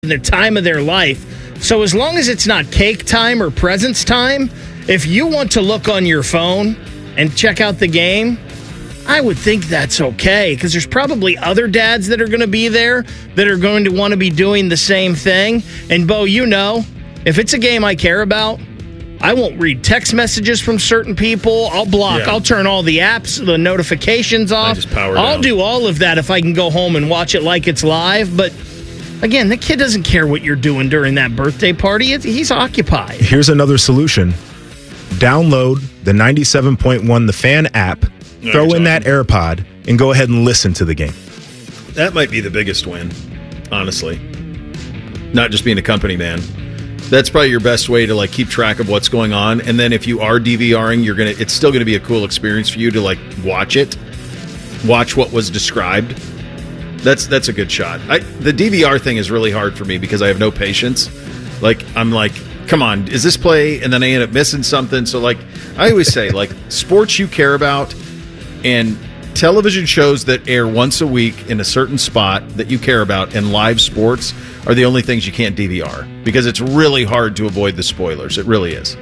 the time of their life. So as long as it's not cake time or presents time, if you want to look on your phone and check out the game, I would think that's okay, because there's probably other dads that are going to be there that are going to want to be doing the same thing. And, Bo, you know, if it's a game I care about, I won't read text messages from certain people. I'll block. Yeah. I'll turn all the apps, the notifications off. I'll do all of that if I can go home and watch it like it's live. But, again, the kid doesn't care what you're doing during that birthday party. He's occupied. Here's another solution. Download the 97.1 The Fan app, throw in that AirPod, and go ahead and listen to the game. That might be the biggest win, honestly. Not just being a company man. That's probably your best way to keep track of what's going on. And then if you are DVRing, it's still going to be a cool experience for you to watch it, watch what was described. That's a good shot. The DVR thing is really hard for me because I have no patience. I'm like, come on, is this play? And then I end up missing something. So I always say, sports you care about and television shows that air once a week in a certain spot that you care about and live sports are the only things you can't DVR, because it's really hard to avoid the spoilers. It really is.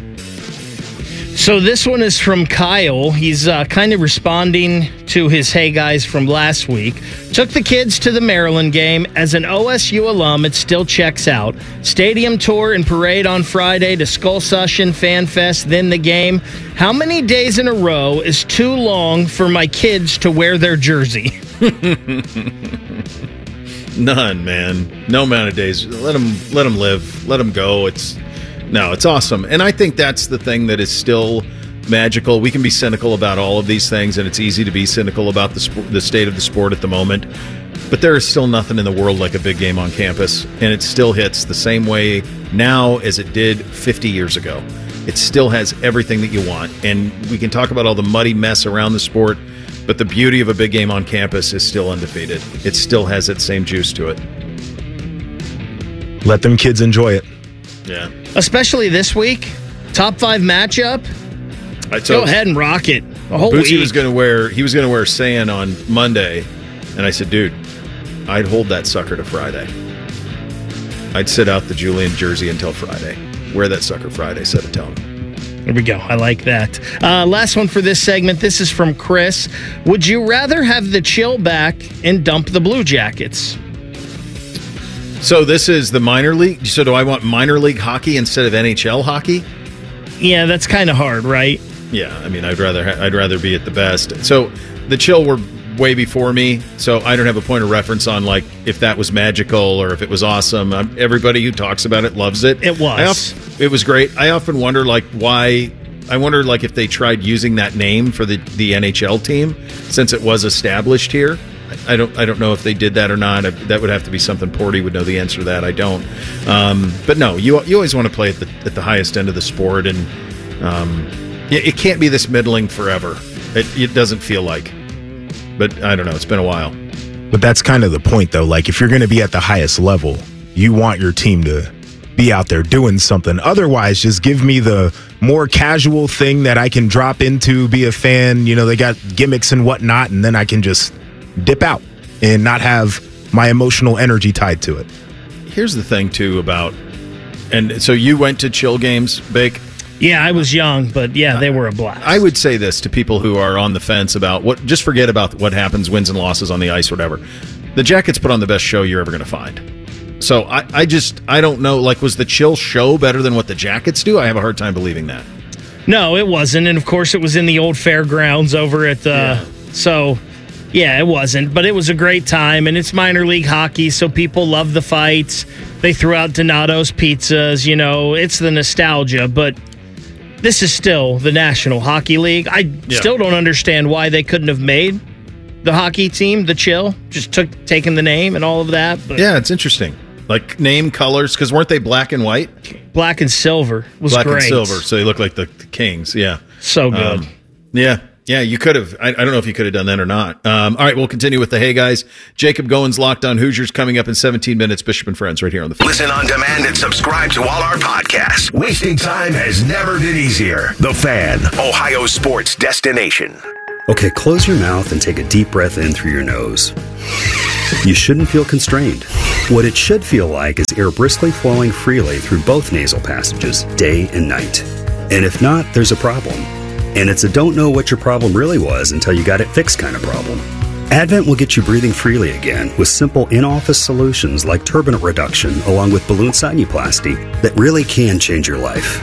So this one is from Kyle. He's kind of responding to his hey guys from last week. Took the kids to the Maryland game. As an OSU alum, it still checks out. Stadium tour and parade on Friday to Skull Session, Fan Fest, then the game. How many days in a row is too long for my kids to wear their jersey? None, man. No amount of days. Let them live. Let them go. It's awesome. And I think that's the thing that is still magical. We can be cynical about all of these things, and it's easy to be cynical about the state of the sport at the moment. But there is still nothing in the world like a big game on campus, and it still hits the same way now as it did 50 years ago. It still has everything that you want. And we can talk about all the muddy mess around the sport, but the beauty of a big game on campus is still undefeated. It still has that same juice to it. Let them kids enjoy it. Yeah. Especially this week, top 5 matchup. Go ahead and rock it. A whole week. He was going to wear Saiyan on Monday, and I said, dude, I'd hold that sucker to Friday. I'd sit out the Julian jersey until Friday. Wear that sucker Friday, set a tone. There we go. I like that. Last one for this segment. This is from Chris. Would you rather have the chill back and dump the Blue Jackets? So this is the minor league. So do I want minor league hockey instead of NHL hockey? Yeah, that's kind of hard, right? Yeah, I mean, I'd rather be at the best. So the chill were way before me, so I don't have a point of reference on if that was magical or if it was awesome. Everybody who talks about it loves it. It was. It was great. I often wonder why. I wonder if they tried using that name for the NHL team since it was established here. I don't know if they did that or not. That would have to be something Porty would know the answer to that. I don't. But no, you always want to play at the highest end of the sport, and it can't be this middling forever. It doesn't feel like. But I don't know. It's been a while. But that's kind of the point, though. If you're going to be at the highest level, you want your team to be out there doing something. Otherwise, just give me the more casual thing that I can drop into, be a fan. They got gimmicks and whatnot, and then I can just dip out and not have my emotional energy tied to it. Here's the thing, too, and so you went to chill games, Bake? Yeah, I was young, but yeah, they were a blast. I would say this to people who are on the fence about just forget about what happens, wins and losses on the ice, whatever. The Jackets put on the best show you're ever going to find. So I don't know, was the chill show better than what the Jackets do? I have a hard time believing that. No, it wasn't. And of course it was in the old fairgrounds over at so yeah, it wasn't, but it was a great time, and it's minor league hockey, so people love the fights. They threw out Donato's pizzas, it's the nostalgia, but this is still the National Hockey League. I still don't understand why they couldn't have made the hockey team, the chill, just taken the name and all of that. But yeah, it's interesting. Name, colors, because weren't they black and white? Black and silver was black great. Black and silver, so they look like the Kings, yeah. So good. Yeah, you could have. I don't know if you could have done that or not. All right, we'll continue with the Hey Guys. Jacob Goins, Locked On Hoosiers, coming up in 17 minutes. Bishop and Friends right here on the Fan. Listen on demand and subscribe to all our podcasts. Wasting time has never been easier. The Fan, Ohio sports destination. Okay, close your mouth and take a deep breath in through your nose. You shouldn't feel constrained. What it should feel like is air briskly flowing freely through both nasal passages, day and night. And if not, there's a problem. And it's a don't know what your problem really was until you got it fixed kind of problem. Advent will get you breathing freely again with simple in-office solutions like turbinate reduction along with balloon sinuplasty that really can change your life.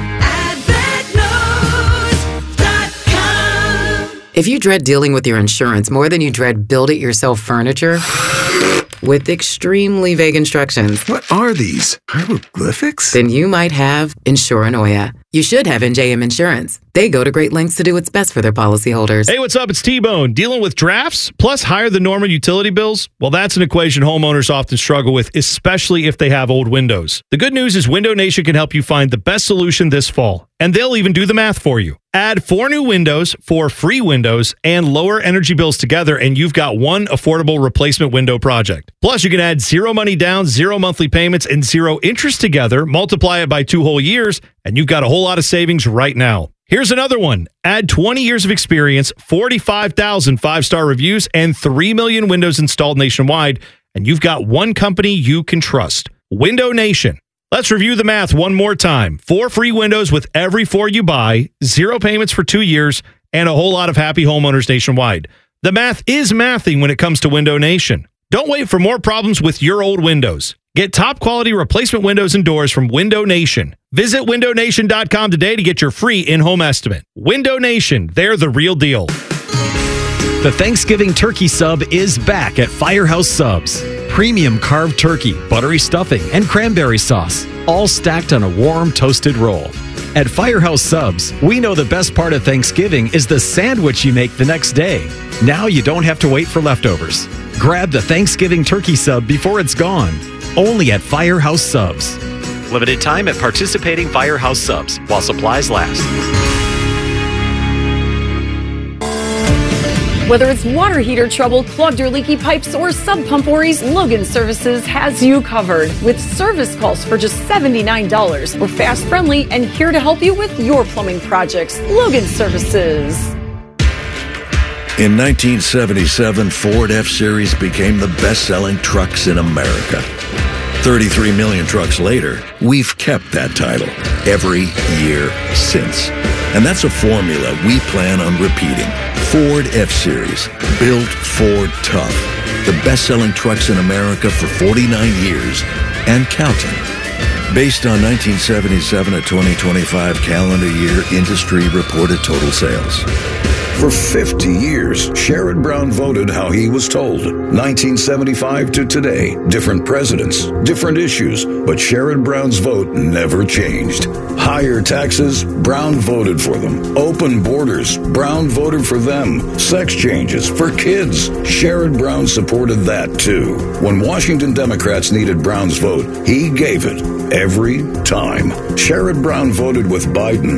If you dread dealing with your insurance more than you dread build-it-yourself furniture with extremely vague instructions, what are these? Hieroglyphics? Then you might have Insuranoia. You should have NJM Insurance. They go to great lengths to do what's best for their policyholders. Hey, what's up? It's T-Bone. Dealing with drafts plus higher than normal utility bills? Well, that's an equation homeowners often struggle with, especially if they have old windows. The good news is Window Nation can help you find the best solution this fall, and they'll even do the math for you. Add 4 new windows, 4 free windows, and lower energy bills together, and you've got one affordable replacement window project. Plus, you can add 0 money down, 0 monthly payments, and 0 interest together, multiply it by 2 whole years, and you've got a whole lot of savings right now. Here's another one. Add 20 years of experience, 45,000 5-star reviews, and 3 million windows installed nationwide, and you've got one company you can trust. Window Nation. Let's review the math one more time. 4 free windows with every 4 you buy, 0 payments for 2 years, and a whole lot of happy homeowners nationwide. The math is mathing when it comes to Window Nation. Don't wait for more problems with your old windows. Get top quality replacement windows and doors from Window Nation. Visit windownation.com today to get your free in-home estimate. Window Nation, they're the real deal. The Thanksgiving turkey sub is back at Firehouse Subs. Premium carved turkey, buttery stuffing, and cranberry sauce, all stacked on a warm, toasted roll. At Firehouse Subs, we know the best part of Thanksgiving is the sandwich you make the next day. Now you don't have to wait for leftovers. Grab the Thanksgiving turkey sub before it's gone. Only at Firehouse Subs. Limited time at participating Firehouse Subs while supplies last. Whether it's water heater trouble, clogged or leaky pipes, or sub pump worries, Logan Services has you covered. With service calls for just $79. We're fast, friendly, and here to help you with your plumbing projects. Logan Services. In 1977, Ford F-Series became the best-selling trucks in America. 33 million trucks later, we've kept that title every year since. And that's a formula we plan on repeating. Ford F-Series, built Ford tough. The best-selling trucks in America for 49 years and counting. Based on 1977 to 2025 calendar year industry reported total sales. For 50 years, Sherrod Brown voted how he was told. 1975 to today, different presidents, different issues, but Sherrod Brown's vote never changed. Higher taxes, Brown voted for them. Open borders, Brown voted for them. Sex changes for kids, Sherrod Brown supported that too. When Washington Democrats needed Brown's vote, he gave it every time. Sherrod Brown voted with Biden,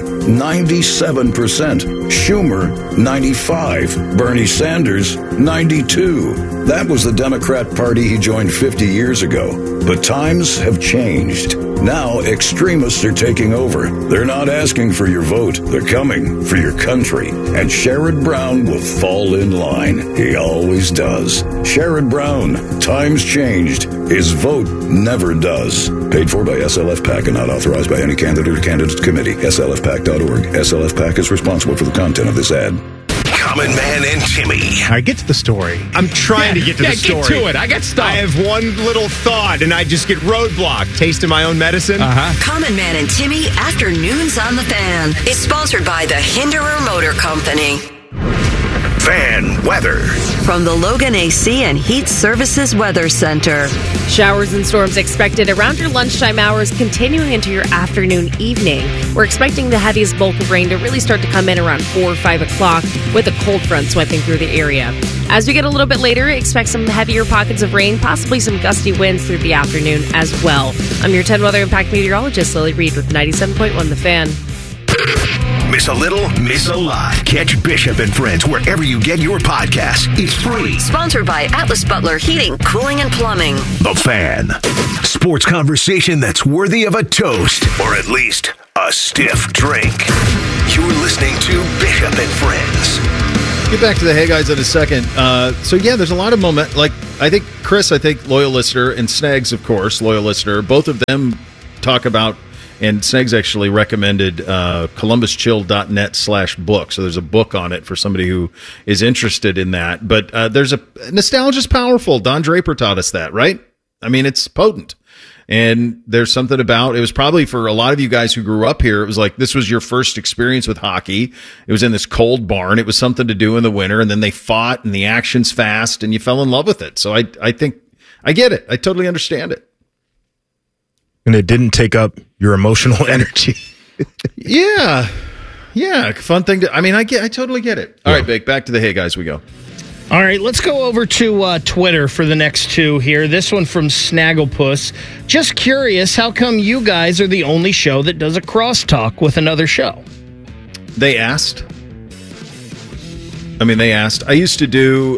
97%. Schumer, 95. Bernie Sanders, 92. That was the Democrat Party he joined 50 years ago. But times have changed. Now extremists are taking over. They're not asking for your vote. They're coming for your country. And Sherrod Brown will fall in line. He always does. Sherrod Brown, times changed. His vote never does. Paid for by SLF PAC and not authorized by any candidate or candidates committee. SLFPAC.org. SLF PAC is responsible for the content of this ad. Common Man and Timmy. All right, get to the story. I'm trying to get to the story. Get to it. I got stuff. I have one little thought, and I just get roadblocked. Tasting my own medicine. Common Man and Timmy, Afternoons on the Fan, is sponsored by the Hinderer Motor Company. Fan weather. From the Logan AC and Heat Services Weather Center. Showers and storms expected around your lunchtime hours, continuing into your afternoon, evening. We're expecting the heaviest bulk of rain to really start to come in around 4 or 5 o'clock with a cold front sweeping through the area. As we get a little bit later, expect some heavier pockets of rain, possibly some gusty winds through the afternoon as well. I'm your 10 Weather Impact meteorologist, Lily Reed, with 97.1 The Fan. Miss a little, miss a lot. Catch Bishop and Friends wherever you get your podcasts. It's free. Sponsored by Atlas Butler Heating, Cooling, and Plumbing. The Fan. Sports conversation that's worthy of a toast, or at least a stiff drink. You're listening to Bishop and Friends. Get back to the Hey Guys in a second. So, yeah, there's a lot of moment. Like, I think Chris, loyal listener, and Snags, of course, loyal listener, both of them talk about, and Snags actually recommended columbuschill.net/book. So there's a book on it for somebody who is interested in that. But there's nostalgia's powerful. Don Draper taught us that, right? I mean, it's potent. And there's something about, it was probably for a lot of you guys who grew up here, it was like this was your first experience with hockey. It was in this cold barn. It was something to do in the winter, and then they fought, and the action's fast, and you fell in love with it. So I think I get it. I totally understand it. And it didn't take up your emotional energy. Yeah. Fun thing to, I totally get it. All right, Big, back to the Hey Guys we go. All right, let's go over to Twitter for the next two here. This one from Snagglepuss. Just curious, how come you guys are the only show that does a crosstalk with another show? They asked. They asked. I used to do,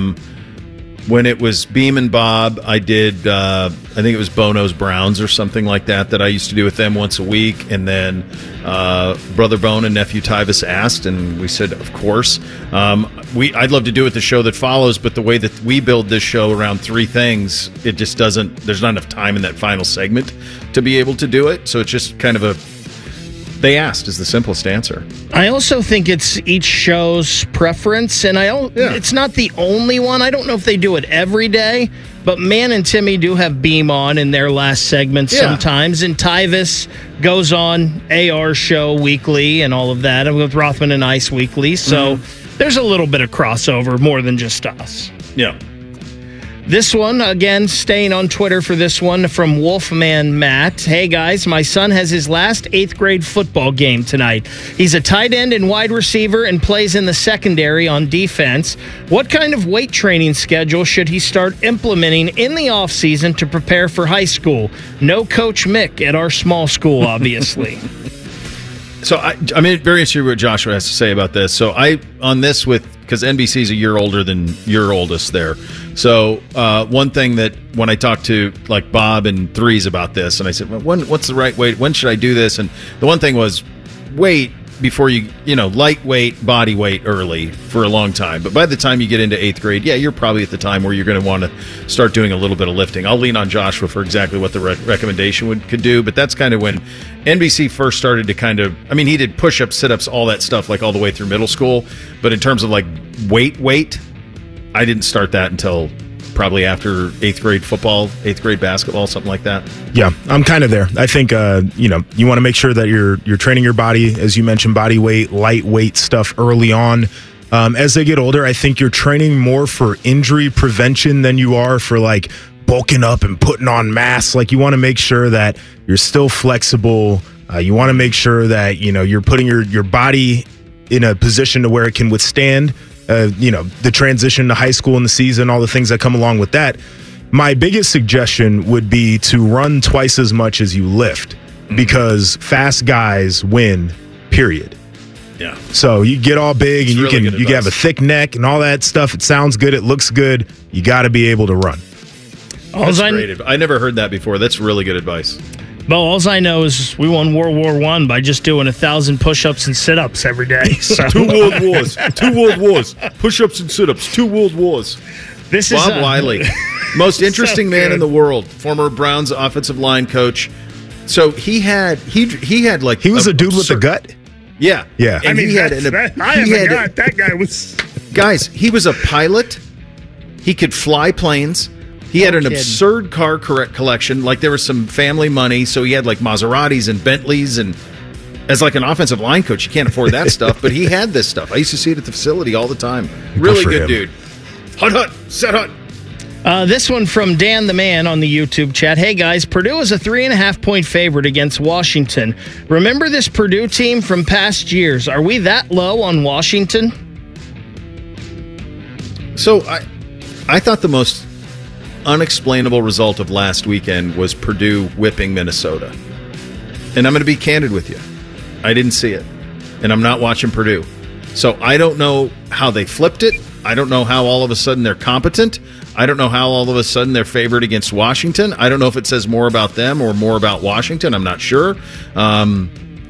when it was Beam and Bob, I did, I think it was Bono's Browns or something like that I used to do with them once a week. And then Brother Bone and Nephew Tyvis asked, and we said, of course. I'd love to do it the show that follows, but the way that we build this show around three things, it just doesn't, there's not enough time in that final segment to be able to do it. So it's just kind of they asked is the simplest answer. I also think it's each show's preference, and it's not the only one. I don't know if they do it every day, but Man and Timmy do have Beam on in their last segment sometimes, and Tyvis goes on AR show weekly and all of that, and with Rothman and Ice weekly, so there's a little bit of crossover, more than just us. Yeah. This one, again, staying on Twitter for this one, from Wolfman Matt. Hey, guys, my son has his last 8th grade football game tonight. He's a tight end and wide receiver and plays in the secondary on defense. What kind of weight training schedule should he start implementing in the offseason to prepare for high school? No Coach Mick at our small school, obviously. So, very interested what Joshua has to say about this. So, because NBC is a year older than your oldest there. So, one thing that when I talked to like Bob and Threes about this, and I said, well, what's the right way? When should I do this? And the one thing was wait before lightweight, body weight early for a long time. But by the time you get into 8th grade, you're probably at the time where you're going to want to start doing a little bit of lifting. I'll lean on Joshua for exactly what the recommendation could do. But that's kind of when NBC first started to kind of, he did push-ups, sit-ups, all that stuff, like all the way through middle school. But in terms of like weight, I didn't start that until probably after 8th grade football, 8th grade basketball, something like that. Yeah, I'm kind of there. I think, you want to make sure that you're training your body, as you mentioned, body weight, lightweight stuff early on. As they get older, I think you're training more for injury prevention than you are for like bulking up and putting on mass. Like you want to make sure that you're still flexible. You want to make sure that, you're putting your body in a position to where it can withstand the transition to high school and the season, all the things that come along with that. My biggest suggestion would be to run twice as much as you lift, because fast guys win, period. Yeah. So you get all big and really you can have a thick neck and all that stuff. It sounds good. It looks good. You got to be able to run. That's great. I never heard that before. That's really good advice. Well, all I know is we won World War I by just doing 1,000 push-ups and sit-ups every day. So. 2 world wars, push-ups and sit-ups, 2 world wars. This is Bob Wiley, most interesting man in the world, former Browns offensive line coach. So he had like he was a dude with a gut. Yeah. And he had that guy was guys. He was a pilot. He could fly planes. He had an absurd car collection. Like there was some family money, so he had like Maseratis and Bentleys. And as like an offensive line coach, you can't afford that stuff. But he had this stuff. I used to see it at the facility all the time. Really good dude. Hut, set hut. This one from Dan the Man on the YouTube chat. Hey guys, Purdue is a 3.5-point favorite against Washington. Remember this Purdue team from past years? Are we that low on Washington? So I thought the most unexplainable result of last weekend was Purdue whipping Minnesota. And I'm going to be candid with you. I didn't see it. And I'm not watching Purdue. So I don't know how they flipped it. I don't know how all of a sudden they're competent. I don't know how all of a sudden they're favored against Washington. I don't know if it says more about them or more about Washington. I'm not sure.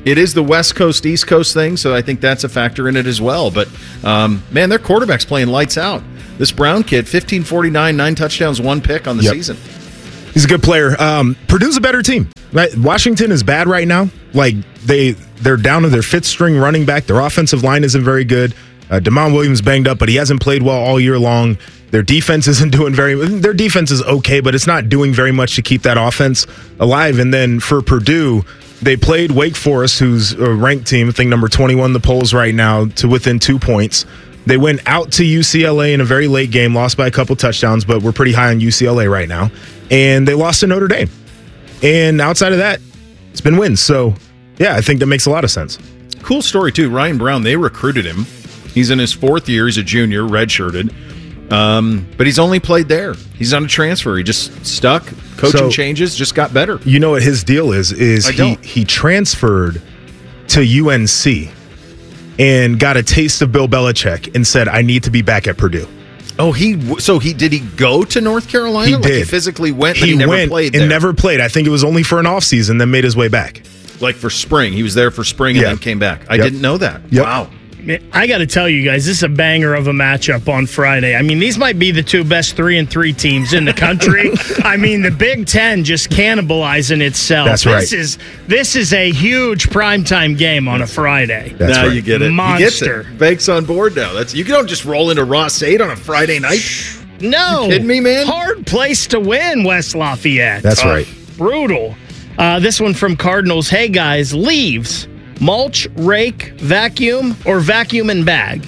It is the West Coast, East Coast thing, so I think that's a factor in it as well. But, man, their quarterback's playing lights out. This Brown kid, 1549, 9 touchdowns, 1 pick on the season. He's a good player. Purdue's a better team. Right? Washington is bad right now. Like, they're down to their 5th string running back. Their offensive line isn't very good. Damon Williams banged up, but he hasn't played well all year long. Their defense isn't doing their defense is okay, but it's not doing very much to keep that offense alive. And then for Purdue, they played Wake Forest, who's a ranked team, I think number 21 in the polls right now, to within 2 points. They went out to UCLA in a very late game, lost by a couple touchdowns, but we're pretty high on UCLA right now. And they lost to Notre Dame. And outside of that, it's been wins. So, yeah, I think that makes a lot of sense. Cool story, too. Ryan Brown, they recruited him. He's in his 4th year. He's a junior, redshirted. But he's only played there. He's on a transfer. He just stuck. Coaching changes, just got better. You know what his deal is he transferred to UNC and got a taste of Bill Belichick and said, I need to be back at Purdue. Oh, did he go to North Carolina? He did. He physically went, but he never played there. And never played. I think it was only for an offseason, then made his way back. Like for spring. He was there for spring and then came back. I didn't know that. Yep. Wow. I got to tell you guys, this is a banger of a matchup on Friday. I mean, these might be the 2 best 3-3 teams in the country. I mean, the Big Ten just cannibalizing itself. That's right. This is a huge primetime game on a Friday. That's now right. you get it. Monster. You get it. Bake's on board now. You don't just roll into Ross 8 on a Friday night. No. You kidding me, man? Hard place to win, West Lafayette. That's right. Brutal. This one from Cardinals. Hey, guys, leaves. Mulch, rake, vacuum, or vacuum and bag?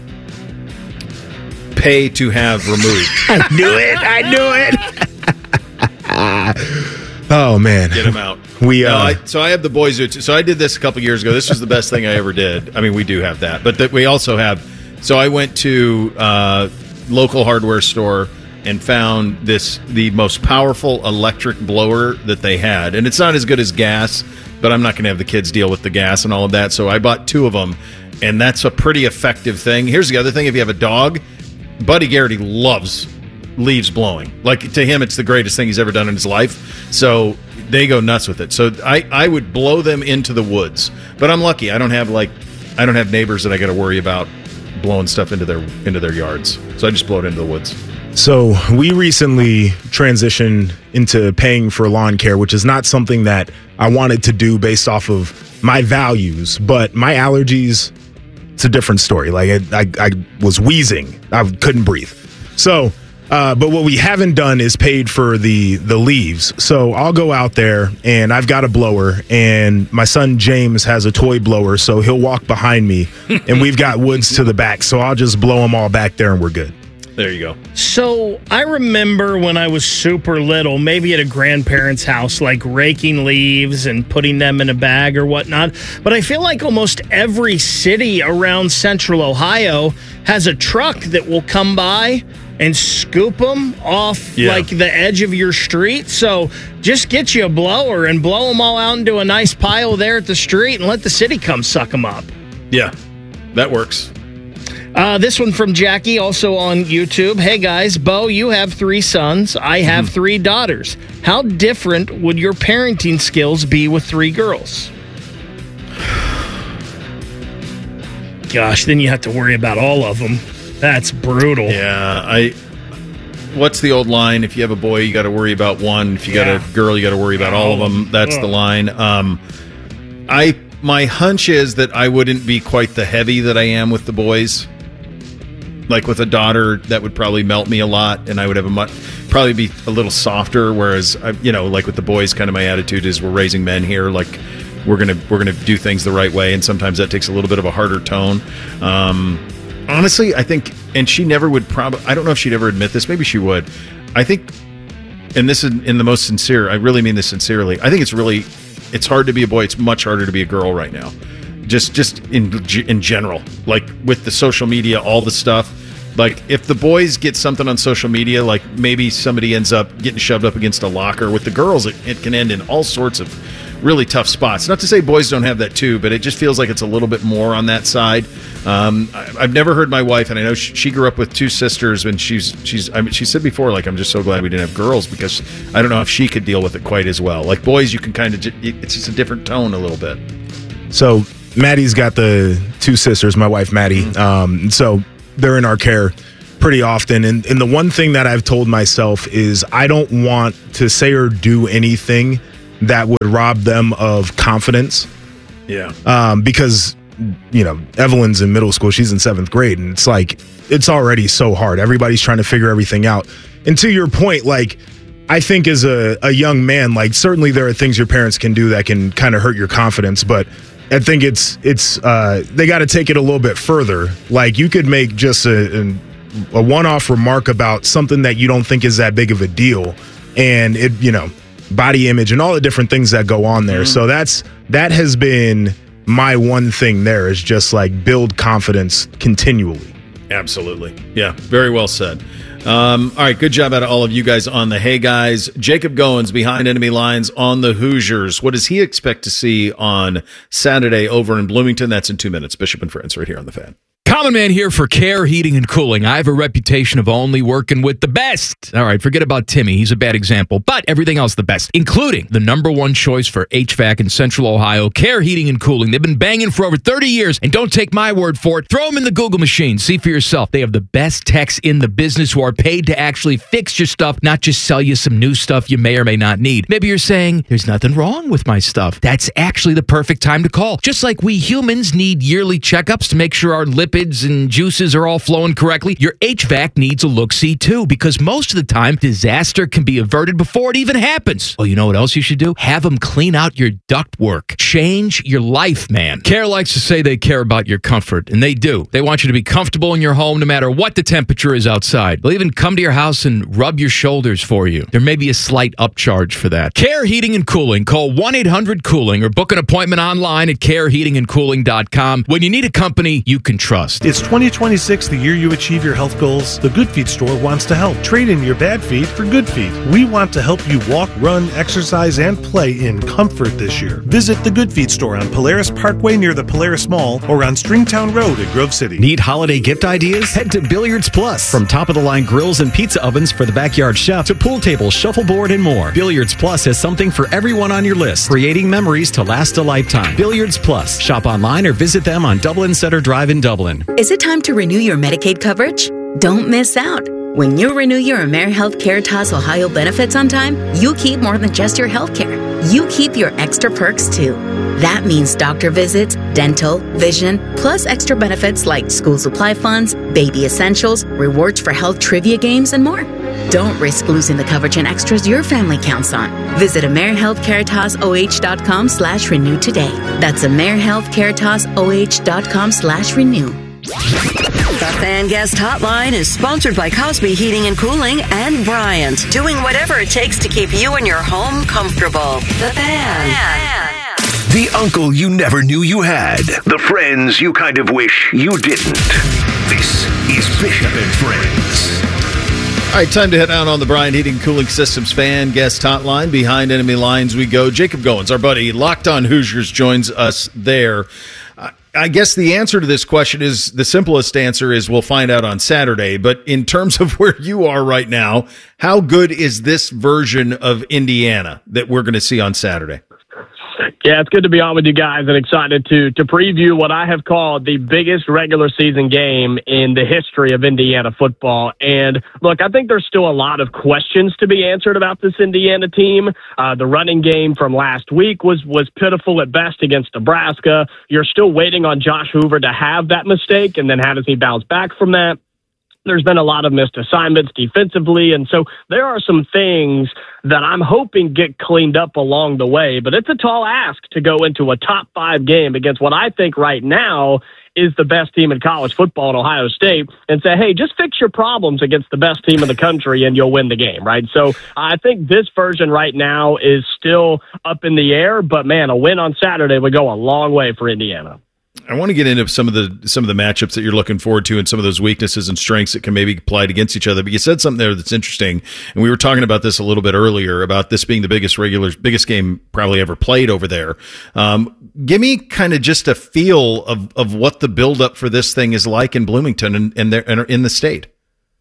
Pay to have removed. I knew it. Oh, man. Get them out. So I have the boys. So I did this a couple years ago. This was the best thing I ever did. I mean, we do have that. But we also have. So I went to local hardware store and found the most powerful electric blower that they had. And it's not as good as gas, but I'm not going to have the kids deal with the gas and all of that. So I bought 2 of them, and that's a pretty effective thing. Here's the other thing. If you have a dog, Buddy Garrity loves leaves blowing. Like, to him, it's the greatest thing he's ever done in his life. So they go nuts with it. So I would blow them into the woods. But I'm lucky. I don't have neighbors that I got to worry about blowing stuff into their yards. So I just blow it into the woods. So we recently transitioned into paying for lawn care, which is not something that I wanted to do based off of my values, but my allergies, it's a different story. Like I was wheezing. I couldn't breathe. So, but what we haven't done is paid for the leaves. So I'll go out there and I've got a blower, and my son James has a toy blower. So he'll walk behind me and we've got woods to the back. So I'll just blow them all back there and we're good. There you go. So I remember when I was super little, maybe at a grandparent's house, like raking leaves and putting them in a bag or whatnot. But I feel like almost every city around central Ohio has a truck that will come by and scoop them off like the edge of your street. So just get you a blower and blow them all out into a nice pile there at the street and let the city come suck them up. Yeah, that works. This one from Jackie, also on YouTube. Hey, guys, Bo, you have 3 sons. I have 3 daughters. How different would your parenting skills be with 3 girls? Gosh, then you have to worry about all of them. That's brutal. Yeah, what's the old line? If you have a boy, you got to worry about one. If you got a girl, you got to worry about all of them. That's the line. My hunch is that I wouldn't be quite the heavy that I am with the boys. Like with a daughter, that would probably melt me a lot, and I would have probably be a little softer. Whereas, like with the boys, kind of my attitude is we're raising men here. Like we're gonna do things the right way, and sometimes that takes a little bit of a harder tone. Honestly, I think, and she never would probably. I don't know if she'd ever admit this. Maybe she would. I think, and this is in the most sincere. I really mean this sincerely. I think it's hard to be a boy. It's much harder to be a girl right now. Just in general, like with the social media, all the stuff. Like if the boys get something on social media, like maybe somebody ends up getting shoved up against a locker. With the girls, it can end in all sorts of really tough spots. Not to say boys don't have that too, but it just feels like it's a little bit more on that side. I've never heard my wife, and I know she grew up with 2 sisters, and she said before, like, I'm just so glad we didn't have girls, because I don't know if she could deal with it quite as well. Like boys, you can kind of, it's just a different tone a little bit. So Maddie's got the two sisters, my wife Maddie. So they're in our care pretty often. And the one thing that I've told myself is I don't want to say or do anything that would rob them of confidence. Yeah. Because, Evelyn's in middle school. She's in 7th grade. And it's like, it's already so hard. Everybody's trying to figure everything out. And to your point, like, I think as a young man, like, certainly there are things your parents can do that can kind of hurt your confidence. But I think it's they got to take it a little bit further. Like, you could make just a one-off remark about something that you don't think is that big of a deal. And it, body image and all the different things that go on there. So that has been my one thing there, is just like build confidence continually. Absolutely. Yeah, very well said. All right, good job out of all of you guys on the Hey Guys. Jacob Goins behind enemy lines on the Hoosiers. What does he expect to see on Saturday over in Bloomington? That's in 2 minutes. Bishop and Friends right here on The Fan. Common Man here for Care Heating and Cooling. I have a reputation of only working with the best. All right, forget about Timmy. He's a bad example, but everything else the best, including the #1 choice for HVAC in Central Ohio, Care Heating and Cooling. They've been banging for over 30 years, and don't take my word for it. Throw them in the Google machine. See for yourself. They have the best techs in the business who are paid to actually fix your stuff, not just sell you some new stuff you may or may not need. Maybe you're saying, there's nothing wrong with my stuff. That's actually the perfect time to call. Just like we humans need yearly checkups to make sure our lipids and juices are all flowing correctly, your HVAC needs a look-see too, because most of the time, disaster can be averted before it even happens. Well, you know what else you should do? Have them clean out your ductwork. Change your life, man. Care likes to say they care about your comfort, and they do. They want you to be comfortable in your home no matter what the temperature is outside. They'll even come to your house and rub your shoulders for you. There may be a slight upcharge for that. Care Heating and Cooling. Call 1-800-COOLING or book an appointment online at careheatingandcooling.com when you need a company you can trust. It's 2026, the year you achieve your health goals. The Good Feet store wants to help. Trade in your bad feet for good feet. We want to help you walk, run, exercise, and play in comfort this year. Visit the Good Feet store on Polaris Parkway near the Polaris Mall or on Stringtown Road at Grove City. Need holiday gift ideas? Head to Billiards Plus. From top-of-the-line grills and pizza ovens for the backyard chef to pool tables, shuffleboard, and more, Billiards Plus has something for everyone on your list, creating memories to last a lifetime. Billiards Plus. Shop online or visit them on Dublin Center Drive in Dublin. Is it time to renew your Medicaid coverage? Don't miss out. When you renew your AmeriHealth Caritas Ohio benefits on time, you keep more than just your health care. You keep your extra perks too. That means doctor visits, dental, vision, plus extra benefits like school supply funds, baby essentials, rewards for health trivia games, and more. Don't risk losing the coverage and extras your family counts on. Visit AmeriHealthCaritasoh.com/renew today. That's AmeriHealthCaritasoh.com/renew. The Fan Guest Hotline is sponsored by Cosby Heating and Cooling and Bryant, doing whatever it takes to keep you and your home comfortable. The Fan. The uncle you never knew you had. The friends you kind of wish you didn't. This is Bishop and Friends. All right, time to head out on the Bryant Heating and Cooling Systems Fan Guest Hotline. Behind enemy lines we go. Jacob Goins, our buddy, Locked On Hoosiers, joins us there. I guess the answer to this question is, the simplest answer is we'll find out on Saturday. But in terms of where you are right now, how good is this version of Indiana that we're going to see on Saturday? Yeah, it's good to be on with you guys and excited to preview what I have called the biggest regular season game in the history of Indiana football. And look, I think there's still a lot of questions to be answered about this Indiana team. The running game from last week was pitiful at best against Nebraska. You're still waiting on Josh Hoover to have that mistake, and then how does he bounce back from that? There's been a lot of missed assignments defensively, and so there are some things that I'm hoping get cleaned up along the way, but it's a tall ask to go into a top 5 game against what I think right now is the best team in college football in Ohio State and say, hey, just fix your problems against the best team in the country and you'll win the game, right? So I think this version right now is still up in the air, but man, a win on Saturday would go a long way for Indiana. I want to get into some of the matchups that you're looking forward to and some of those weaknesses and strengths that can maybe be applied against each other. But you said something there that's interesting, and we were talking about this a little bit earlier about this being the biggest game probably ever played over there. Give me kind of just a feel of what the buildup for this thing is like in Bloomington and in the state.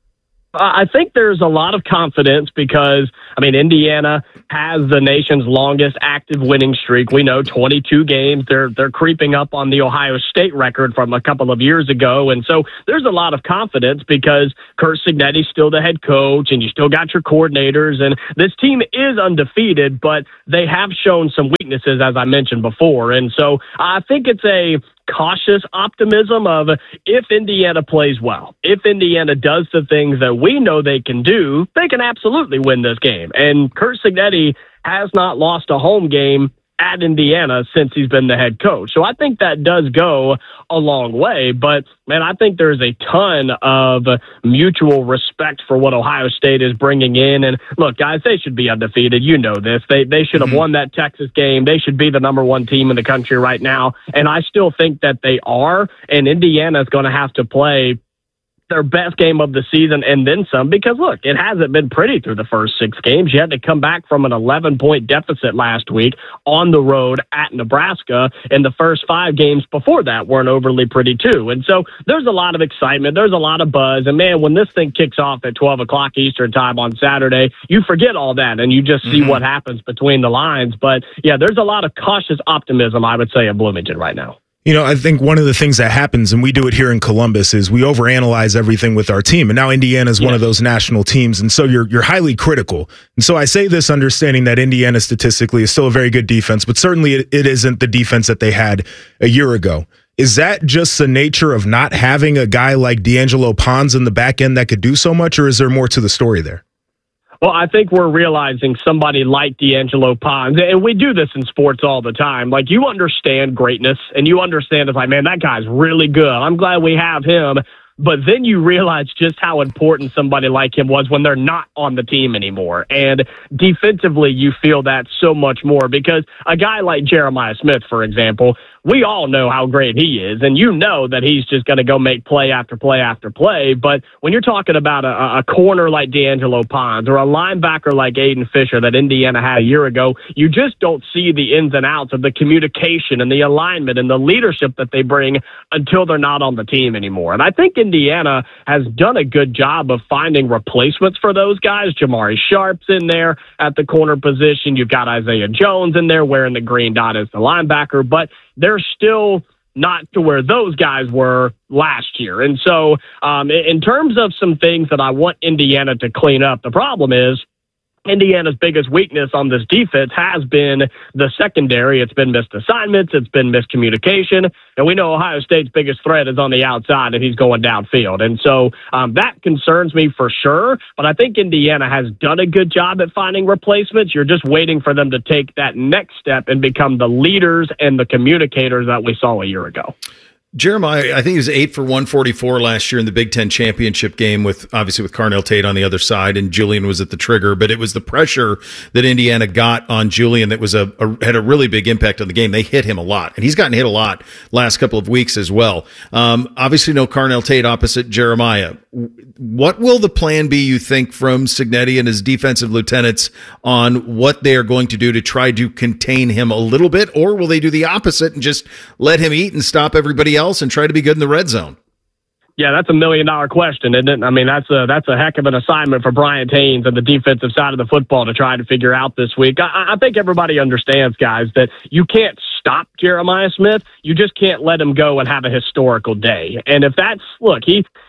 I think there's a lot of confidence because, Indiana has the nation's longest active winning streak. We know 22 games. They're creeping up on the Ohio State record from a couple of years ago. And so there's a lot of confidence because Curt Cignetti's still the head coach and you still got your coordinators. And this team is undefeated, but they have shown some weaknesses, as I mentioned before. And so I think it's a cautious optimism of if Indiana plays well, if Indiana does the things that we know they can do, they can absolutely win this game. And Curt Cignetti has not lost a home game at Indiana since he's been the head coach. So I think that does go a long way. But, man, I think there's a ton of mutual respect for what Ohio State is bringing in. And, look, guys, they should be undefeated. You know this. They should have won that Texas game. They should be the number one team in the country right now. And I still think that they are. And Indiana is going to have to play their best game of the season and then some because, look, it hasn't been pretty through the first 6 games. You had to come back from an 11-point deficit last week on the road at Nebraska, and the first 5 games before that weren't overly pretty too. And so there's a lot of excitement. There's a lot of buzz. And, man, when this thing kicks off at 12 o'clock Eastern time on Saturday, you forget all that and you just see what happens between the lines. But, yeah, there's a lot of cautious optimism, I would say, in Bloomington right now. I think one of the things that happens, and we do it here in Columbus, is we overanalyze everything with our team. And now Indiana is one of those national teams. And so you're highly critical. And so I say this understanding that Indiana statistically is still a very good defense, but certainly it isn't the defense that they had a year ago. Is that just the nature of not having a guy like D'Angelo Pons in the back end that could do so much, or is there more to the story there? Well, I think we're realizing somebody like D'Angelo Pons, and we do this in sports all the time. Like, you understand greatness, and you understand it's like, man, that guy's really good. I'm glad we have him. But then you realize just how important somebody like him was when they're not on the team anymore. And defensively, you feel that so much more because a guy like Jeremiah Smith, for example, we all know how great he is, and you know that he's just going to go make play after play after play. But when you're talking about a corner like D'Angelo Pons or a linebacker like Aiden Fisher that Indiana had a year ago, you just don't see the ins and outs of the communication and the alignment and the leadership that they bring until they're not on the team anymore. And I think Indiana has done a good job of finding replacements for those guys. Jamari Sharp's in there at the corner position. You've got Isaiah Jones in there wearing the green dot as the linebacker, but they're still not to where those guys were last year. And so in terms of some things that I want Indiana to clean up, the problem is Indiana's biggest weakness on this defense has been the secondary. It's been missed assignments. It's been miscommunication. And we know Ohio State's biggest threat is on the outside and he's going downfield. And so that concerns me for sure. But I think Indiana has done a good job at finding replacements. You're just waiting for them to take that next step and become the leaders and the communicators that we saw a year ago. Jeremiah, I think he was 8 for 144 last year in the Big Ten championship game with Carnell Tate on the other side, and Julian was at the trigger. But it was the pressure that Indiana got on Julian that was had a really big impact on the game. They hit him a lot, and he's gotten hit a lot last couple of weeks as well. Obviously, no Carnell Tate opposite Jeremiah. What will the plan be, you think, from Cignetti and his defensive lieutenants on what they are going to do to try to contain him a little bit, or will they do the opposite and just let him eat and stop everybody else and try to be good in the red zone? Yeah, that's $1 million question, isn't it? I mean, that's a heck of an assignment for Bryant Haynes and the defensive side of the football to try to figure out this week. I think everybody understands, guys, that you can't stop Jeremiah Smith. You just can't let him go and have a historical day. And if that's, look,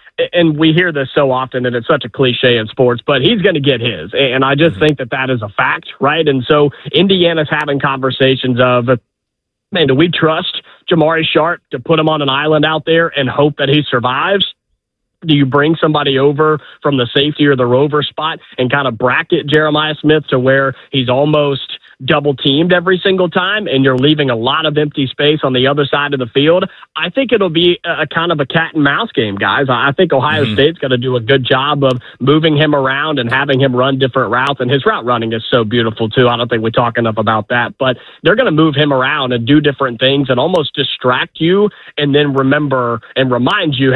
and we hear this so often, and it's such a cliche in sports, but he's going to get his. And I just think that is a fact, right? And so Indiana's having conversations of, man, do we trust Jamari Sharp to put him on an island out there and hope that he survives? Do you bring somebody over from the safety or the rover spot and kind of bracket Jeremiah Smith to where he's almost double teamed every single time and you're leaving a lot of empty space on the other side of the field? I think it'll be a kind of a cat and mouse game, guys. I think Ohio State's going to do a good job of moving him around and having him run different routes. And his route running is so beautiful too. I don't think we talk enough about that, but they're going to move him around and do different things and almost distract you and then remember and remind you, hey,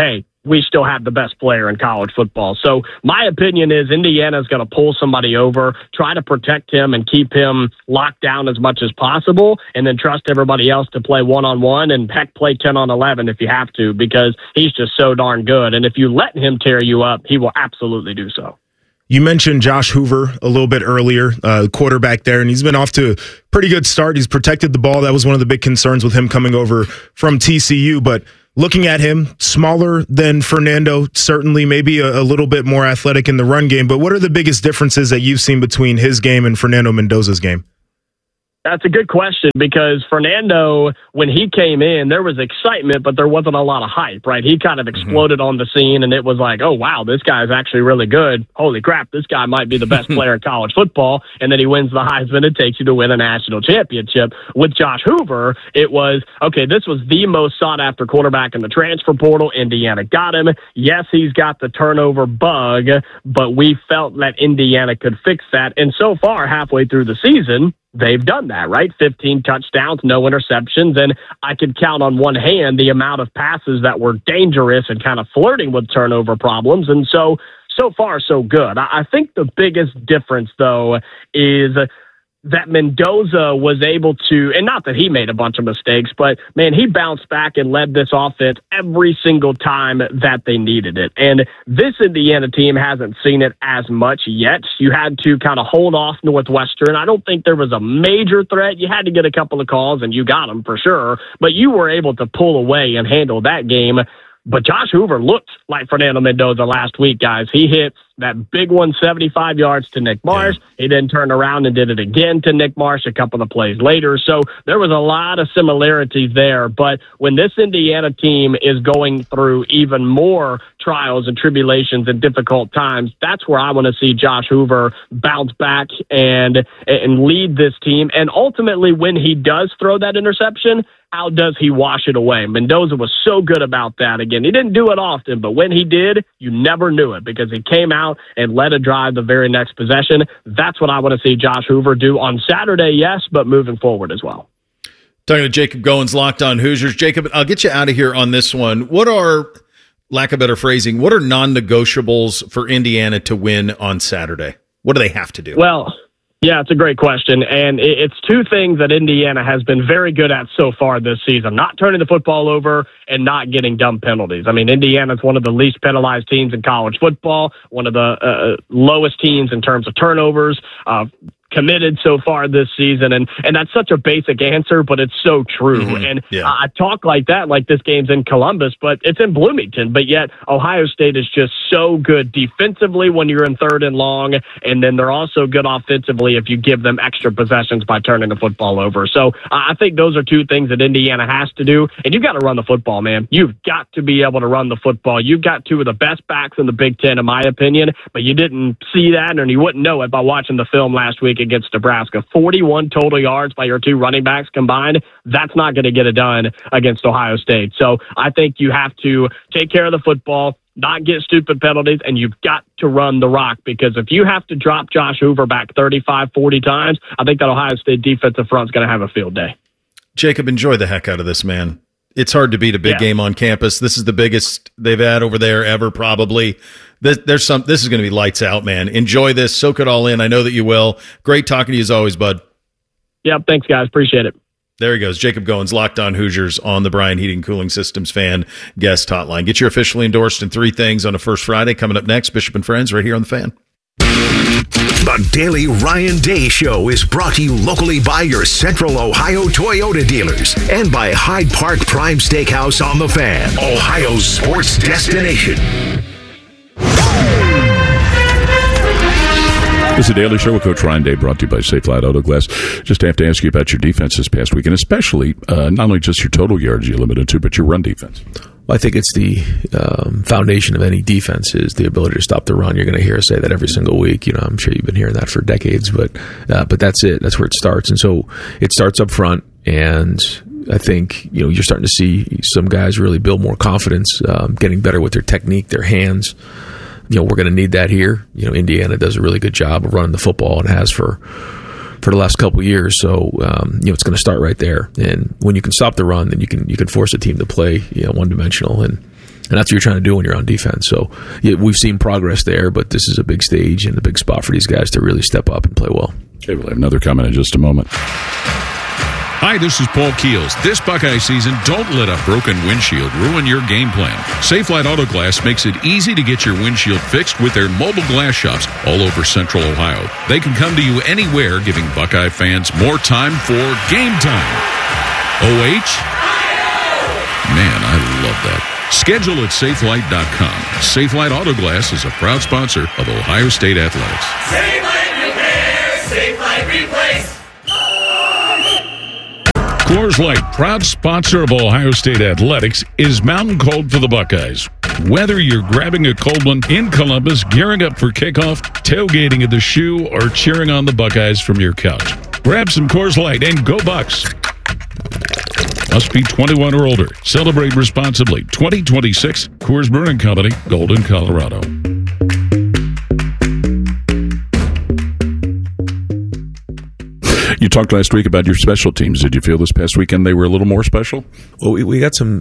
we still have the best player in college football. So my opinion is Indiana's going to pull somebody over, try to protect him and keep him locked down as much as possible, and then trust everybody else to play one-on-one and, heck, play 10-on-11 if you have to, because he's just so darn good. And if you let him tear you up, he will absolutely do so. You mentioned Josh Hoover a little bit earlier, quarterback there, and he's been off to a pretty good start. He's protected the ball. That was one of the big concerns with him coming over from TCU, but looking at him, smaller than Fernando, certainly maybe a little bit more athletic in the run game. But what are the biggest differences that you've seen between his game and Fernando Mendoza's game? That's a good question, because Fernando, when he came in, there was excitement, but there wasn't a lot of hype, right? He kind of exploded on the scene, and it was like, oh, wow, this guy's actually really good. Holy crap, this guy might be the best player in college football. And then he wins the Heisman and takes you to win a national championship. With Josh Hoover, it was, okay, this was the most sought-after quarterback in the transfer portal. Indiana got him. Yes, he's got the turnover bug, but we felt that Indiana could fix that. And so far, halfway through the season, they've done that, right? 15 touchdowns, no interceptions, and I could count on one hand the amount of passes that were dangerous and kind of flirting with turnover problems. And so far, so good. I think the biggest difference, though, is that Mendoza was able to, and not that he made a bunch of mistakes, but, man, he bounced back and led this offense every single time that they needed it. And this Indiana team hasn't seen it as much yet. You had to kind of hold off Northwestern. I don't think there was a major threat. You had to get a couple of calls, and you got them for sure, but you were able to pull away and handle that game. But Josh Hoover looked like Fernando Mendoza last week, guys. He hit that big one, 75 yards to Nick Marsh. He then turned around and did it again to Nick Marsh a couple of plays later. So there was a lot of similarities there. But when this Indiana team is going through even more trials and tribulations and difficult times, that's where I want to see Josh Hoover bounce back and lead this team. And ultimately, when he does throw that interception, how does he wash it away? Mendoza was so good about that. Again, he didn't do it often, but when he did, you never knew it because he came out and led a drive the very next possession. That's what I want to see Josh Hoover do on Saturday, yes, but moving forward as well. Talking to Jacob Goins, Locked On Hoosiers. Jacob, I'll get you out of here on this one. What are, lack of better phrasing, what are non-negotiables for Indiana to win on Saturday? What do they have to do? Well, yeah, it's a great question, and it's two things that Indiana has been very good at so far this season, not turning the football over and not getting dumb penalties. I mean, Indiana's one of the least penalized teams in college football, one of the lowest teams in terms of turnovers, committed so far this season, and that's such a basic answer, but it's so true. I talk like that, like this game's in Columbus, but it's in Bloomington. But yet Ohio State is just so good defensively when you're in third and long, and then they're also good offensively if you give them extra possessions by turning the football over. So I think those are two things that Indiana has to do, and you've got to run the football, man. You've got to be able to run the football. You've got two of the best backs in the Big Ten, in my opinion, but you didn't see that, and you wouldn't know it by watching the film last week against Nebraska. 41 total yards by your two running backs combined. That's not going to get it done against Ohio State. So I think you have to take care of the football, not get stupid penalties, and you've got to run the rock, because if you have to drop Josh Hoover back 35, 40 times, I think that Ohio State defensive front is going to have a field day. Jacob, enjoy the heck out of this, man. It's hard to beat a big game on campus. This is the biggest they've had over there ever, probably. This is going to be lights out, man. Enjoy this. Soak it all in. I know that you will. Great talking to you as always, bud. Yep. Thanks, guys. Appreciate it. There he goes. Jacob Goins, Locked On Hoosiers on the Brian Heating Cooling Systems Fan Guest Hotline. Get your officially endorsed in 3 things on a First Friday. Coming up next, Bishop and Friends right here on the Fan. The Daily Ryan Day Show is brought to you locally by your Central Ohio Toyota dealers and by Hyde Park Prime Steakhouse on the Fan, Ohio's sports destination. It's the Daily Show with Coach Ryan Day, brought to you by Safe Flat Auto Glass. Just have to ask you about your defense this past week, and especially not only just your total yards you limited to, but your run defense. Well, I think it's the foundation of any defense is the ability to stop the run. You're going to hear us say that every single week. You know, I'm sure you've been hearing that for decades, but that's it. That's where it starts. And so it starts up front, and I think, you know, you're starting to see some guys really build more confidence, getting better with their technique, their hands. You know, we're going to need that here. You know, Indiana does a really good job of running the football and has for the last couple of years. So, you know, it's going to start right there. And when you can stop the run, then you can force a team to play, you know, one-dimensional. And And that's what you're trying to do when you're on defense. So we've seen progress there, but this is a big stage and a big spot for these guys to really step up and play well. Okay, we'll have another comment in just a moment. Hi, this is Paul Keels. This Buckeye season, don't let a broken windshield ruin your game plan. Safelite Auto Glass makes it easy to get your windshield fixed with their mobile glass shops all over Central Ohio. They can come to you anywhere, giving Buckeye fans more time for game time. OH? Man, I love that. Schedule at safelite.com. Safelite Auto Glass is a proud sponsor of Ohio State Athletics. Safelite Repair, Safelite Replace. Coors Light, proud sponsor of Ohio State Athletics, is mountain cold for the Buckeyes. Whether you're grabbing a cold one in Columbus, gearing up for kickoff, tailgating at the Shoe, or cheering on the Buckeyes from your couch, grab some Coors Light and go Bucks. Must be 21 or older. Celebrate responsibly. 2026 Coors Brewing Company, Golden, Colorado. You talked last week about your special teams. Did you feel this past weekend they were a little more special? Well, we got some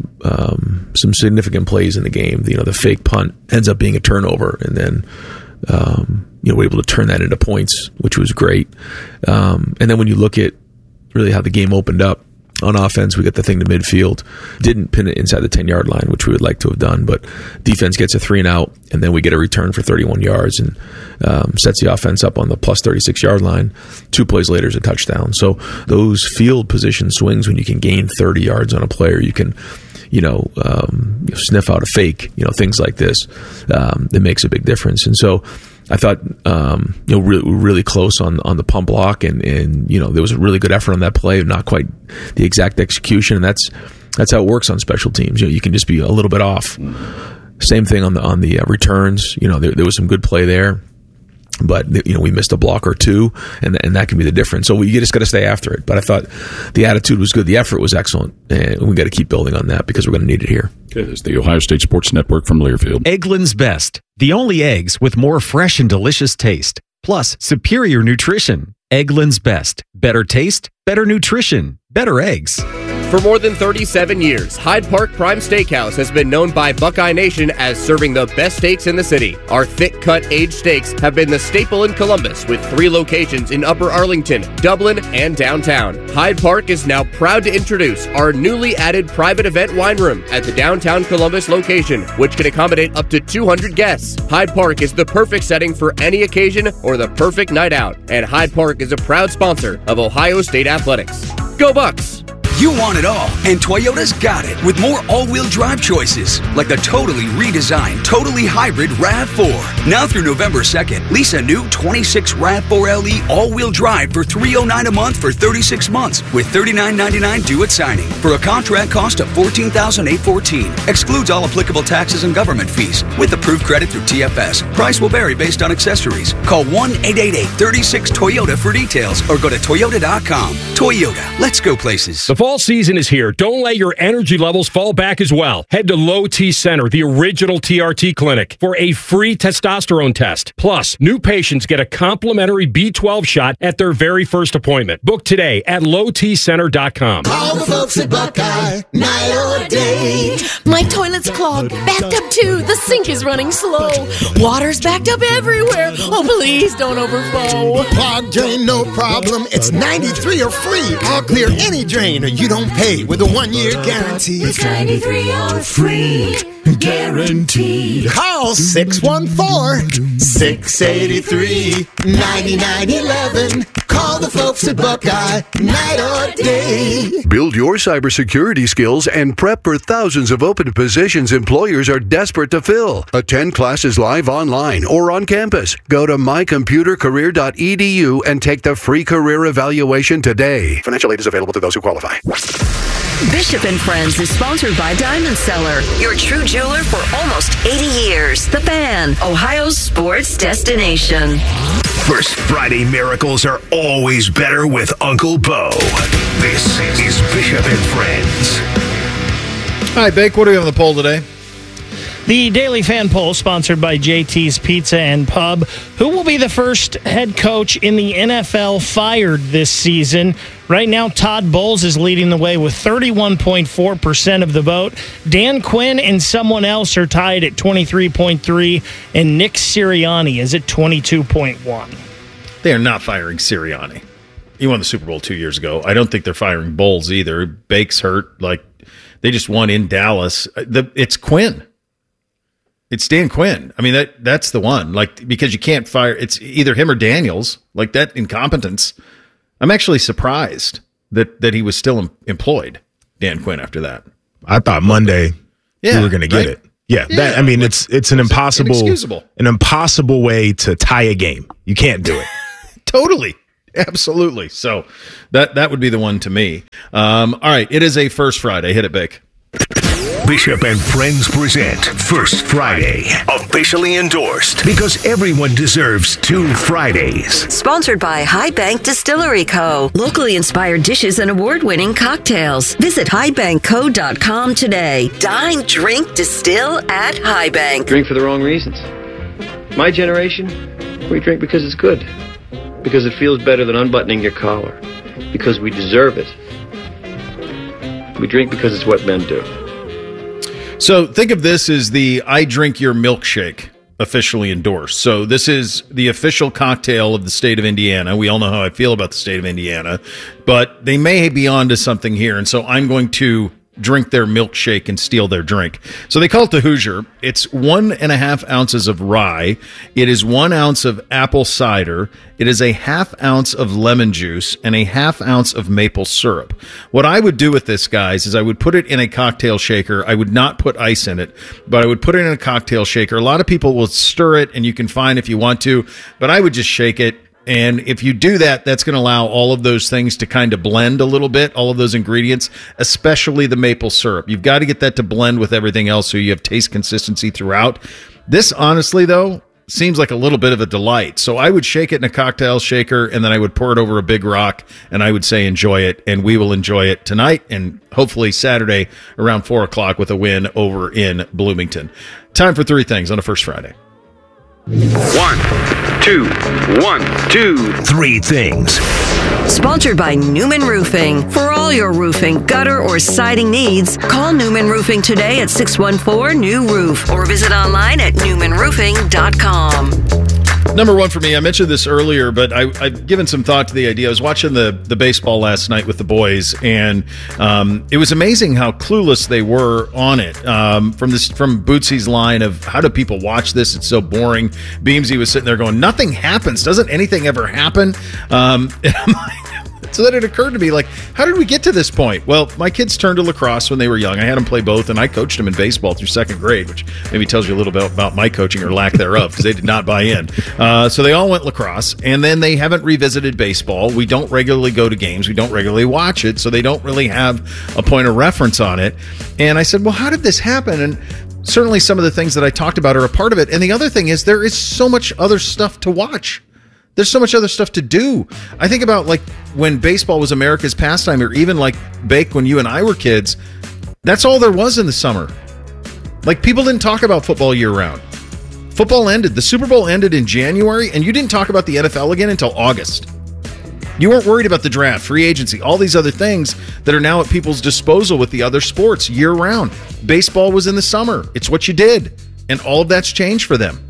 significant plays in the game. The fake punt ends up being a turnover, and then we're able to turn that into points, which was great. And then when you look at really how the game opened up, on offense, we got the thing to midfield. Didn't pin it inside the 10-yard line, which we would like to have done, but defense gets a 3-and-out, and then we get a return for 31 yards and sets the offense up on the plus 36-yard line. 2 plays later is a touchdown. So those field position swings, when you can gain 30 yards on a player, you can sniff out a fake, things like this. It makes a big difference. And so I thought, really close on the pump block, and there was a really good effort on that play, not quite the exact execution, and that's how it works on special teams. You can just be a little bit off. Same thing on the returns. There was some good play there, but we missed a block or two, and that can be the difference. So you just got to stay after it. But I thought the attitude was good, the effort was excellent, and we got to keep building on that because we're going to need it here. Okay, this is the Ohio State Sports Network from Learfield. Eggland's Best, the only eggs with more fresh and delicious taste, plus superior nutrition. Eggland's Best, better taste, better nutrition, better eggs. For more than 37 years, Hyde Park Prime Steakhouse has been known by Buckeye Nation as serving the best steaks in the city. Our thick-cut aged steaks have been the staple in Columbus, with 3 locations in Upper Arlington, Dublin, and downtown. Hyde Park is now proud to introduce our newly added private event wine room at the downtown Columbus location, which can accommodate up to 200 guests. Hyde Park is the perfect setting for any occasion or the perfect night out, and Hyde Park is a proud sponsor of Ohio State Athletics. Go Bucks! You want it all, and Toyota's got it with more all-wheel drive choices, like the totally redesigned, totally hybrid RAV4. Now through November 2nd, lease a new 26 RAV4 LE all-wheel drive for $309 a month for 36 months, with $39.99 due at signing, for a contract cost of $14,814. Excludes all applicable taxes and government fees, with approved credit through TFS. Price will vary based on accessories. Call 1-888-36-TOYOTA for details, or go to Toyota.com. Toyota, let's go places. The fall season is here. Don't let your energy levels fall back as well. Head to Low T Center, the original TRT clinic, for a free testosterone test. Plus, new patients get a complimentary B12 shot at their very first appointment. Book today at lowtcenter.com. Call the folks at Buckeye, night or day. My toilet's clogged, backed up too. The sink is running slow. Water's backed up everywhere. Oh, please don't overflow. Clogged drain, no problem. It's 93 or free. I'll clear any drain, or you don't pay with a 1-year guarantee. It's 93 or free. Guaranteed. Call 614-683-9911. Call the folks at Buckeye, night or day. Build your cybersecurity skills and prep for thousands of open positions employers are desperate to fill. Attend classes live online or on campus. Go to mycomputercareer.edu and take the free career evaluation today. Financial aid is available to those who qualify. Bishop and Friends is sponsored by Diamond Seller, your true jeweler for almost 80 years. The Fan, Ohio's sports destination. First Friday miracles are always better with Uncle Bo. This is Bishop and Friends. All right, Bake, what do we have on the poll today? The Daily Fan Poll, sponsored by JT's Pizza and Pub. Who will be the first head coach in the NFL fired this season? Right now, Todd Bowles is leading the way with 31.4% of the vote. Dan Quinn and someone else are tied at 23.3%, and Nick Sirianni is at 22.1%. They are not firing Sirianni. He won the Super Bowl 2 years ago. I don't think they're firing Bowles either. Bake's hurt. Like, they just won in Dallas. It's Quinn. It's Dan Quinn. I mean, that's the one. Like, because you can't fire. It's either him or Daniels. Like, that incompetence. I'm actually surprised that he was still employed, Dan Quinn, after that. I thought Monday we were going to get it. Yeah, that, I mean, it's an impossible way to tie a game. You can't do it. Totally. Absolutely. So that would be the one to me. All right. It is a First Friday. Hit it, Bake. Bishop and Friends present First Friday. Officially endorsed because everyone deserves 2 Fridays. Sponsored by High Bank Distillery Co. Locally inspired dishes and award-winning cocktails. Visit highbankco.com today. Dine, drink, distill at High Bank. Drink for the wrong reasons. My generation, we drink because it's good. Because it feels better than unbuttoning your collar. Because we deserve it. We drink because it's what men do. So think of this as the I Drink Your Milkshake officially endorsed. So this is the official cocktail of the state of Indiana. We all know how I feel about the state of Indiana, but they may be onto something here. And so I'm going to drink their milkshake and steal their drink. So they call it the Hoosier. It's 1.5 ounces of rye. It is 1 ounce of apple cider. It is a 1/2 ounce of lemon juice and a 1/2 ounce of maple syrup. What I would do with this, guys, is I would put it in a cocktail shaker. I would not put ice in it, but I would put it in a cocktail shaker. A lot of people will stir it, and you can find if you want to, but I would just shake it. And if you do that, that's going to allow all of those things to kind of blend a little bit, all of those ingredients, especially the maple syrup. You've got to get that to blend with everything else so you have taste consistency throughout. This, honestly, though, seems like a little bit of a delight. So I would shake it in a cocktail shaker, and then I would pour it over a big rock, and I would say enjoy it, and we will enjoy it tonight and hopefully Saturday around 4 o'clock with a win over in Bloomington. Time for 3 things on a First Friday. 1, 2, 1, 2, 3 things. Sponsored by Newman Roofing. For all your roofing, gutter, or siding needs, call Newman Roofing today at 614-NEW-ROOF or visit online at newmanroofing.com. Number one for me, I mentioned this earlier, but I've given some thought to the idea. I was watching the baseball last night with the boys, and it was amazing how clueless they were on it. From Bootsy's line of, how do people watch this? It's so boring. Beamsy was sitting there going, nothing happens. Doesn't anything ever happen? And I'm like, so then it occurred to me, like, how did we get to this point? Well, my kids turned to lacrosse when they were young. I had them play both, and I coached them in baseball through 2nd grade, which maybe tells you a little bit about my coaching or lack thereof, because they did not buy in. So they all went lacrosse, and then they haven't revisited baseball. We don't regularly go to games. We don't regularly watch it, so they don't really have a point of reference on it. And I said, well, how did this happen? And certainly some of the things that I talked about are a part of it. And the other thing is there is so much other stuff to watch. There's so much other stuff to do. I think about, like, when baseball was America's pastime, or even like Bake when you and I were kids, that's all there was in the summer. Like, people didn't talk about football year round. Football ended. The Super Bowl ended in January, and you didn't talk about the NFL again until August. You weren't worried about the draft, free agency, all these other things that are now at people's disposal with the other sports year round. Baseball was in the summer. It's what you did. And all of that's changed for them.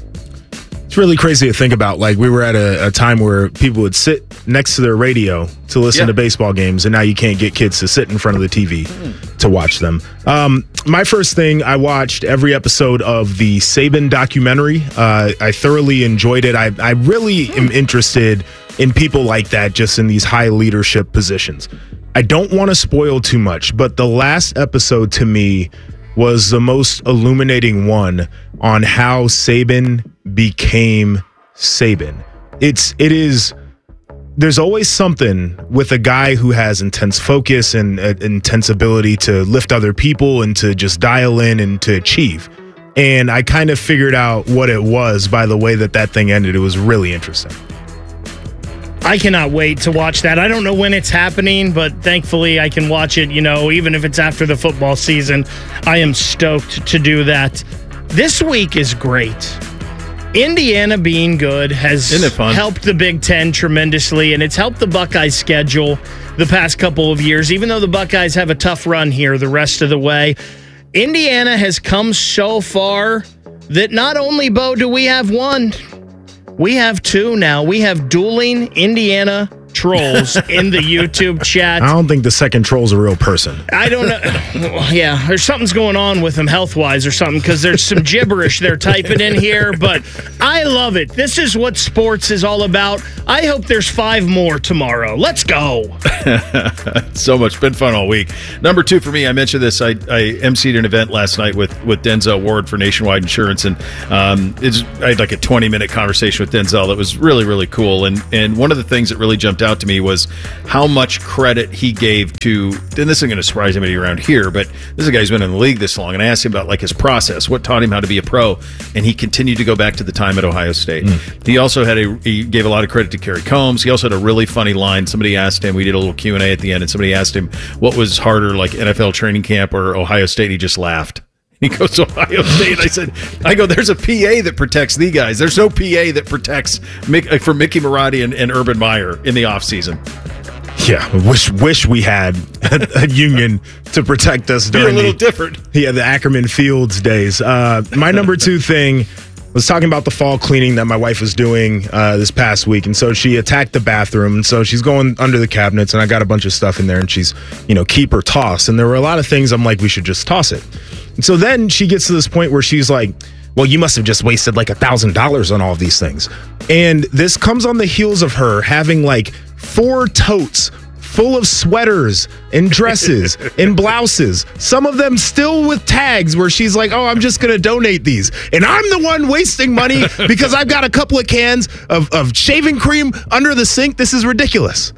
It's really crazy to think about. Like, we were at a time where people would sit next to their radio to listen to baseball games, and now you can't get kids to sit in front of the TV to watch them. My first thing, I watched every episode of the Saban documentary. I thoroughly enjoyed it. I really am interested in people like that, just in these high leadership positions. I don't want to spoil too much, but the last episode to me was the most illuminating one on how Saban became Saban. There's always something with a guy who has intense focus and intense ability to lift other people and to just dial in and to achieve. And I kind of figured out what it was by the way that thing ended. It was really interesting. I cannot wait to watch that. I don't know when it's happening, but thankfully I can watch it, even if it's after the football season. I am stoked to do that. This week is great. Indiana being good has helped the Big Ten tremendously, and it's helped the Buckeyes' schedule the past couple of years, even though the Buckeyes have a tough run here the rest of the way. Indiana has come so far that not only, Bo, do we have one, we have two now. We have dueling Indiana trolls in the YouTube chat. I don't think the second troll's a real person. I don't know. Yeah, there's something's going on with them health-wise or something, because there's some gibberish they're typing in here, but I love it. This is what sports is all about. I hope there's 5 more tomorrow. Let's go. So much. Been fun all week. Number 2 for me, I mentioned this. I emceed an event last night with Denzel Ward for Nationwide Insurance, and I had like a 20-minute conversation with Denzel that was really, really cool. And one of the things that really jumped out to me was how much credit he gave to, and this isn't going to surprise anybody around here, but this is a guy who's been in the league this long, and I asked him about like his process, what taught him how to be a pro, and he continued to go back to the time at Ohio State. He also he gave a lot of credit to Kerry Combs. He also had a really funny line. Somebody asked him, we did a little Q&A at the end, and somebody asked him what was harder, like NFL training camp or Ohio State. He just laughed. He goes to Ohio State. I go, there's a PA that protects the guys. There's no PA that protects for Mickey Marotti and Urban Meyer in the offseason. Yeah, wish we had a union to protect us during the Ackerman Fields days. My number 2 thing was talking about the fall cleaning that my wife was doing this past week, and so she attacked the bathroom, and so she's going under the cabinets, and I got a bunch of stuff in there, and she's, keep or toss, and there were a lot of things I'm like, we should just toss it. And so then she gets to this point where she's like, well, you must have just wasted like $1,000 on all of these things. And this comes on the heels of her having like 4 totes full of sweaters and dresses and blouses, some of them still with tags where she's like, oh, I'm just going to donate these. And I'm the one wasting money because I've got a couple of cans of shaving cream under the sink. This is ridiculous.